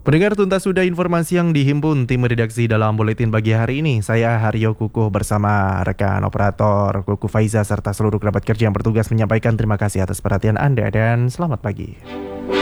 Pendengar, tuntas sudah informasi yang dihimpun tim redaksi dalam buletin pagi hari ini. Saya Haryo Kukuh bersama rekan operator Kukuh Faiza serta seluruh kerabat kerja yang bertugas menyampaikan terima kasih atas perhatian Anda dan selamat pagi.